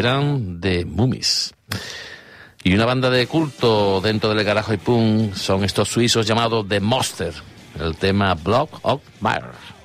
eran The Mummies. Y una banda de culto dentro del garaje punk son estos suizos llamados The Monster, el tema Block of Fire.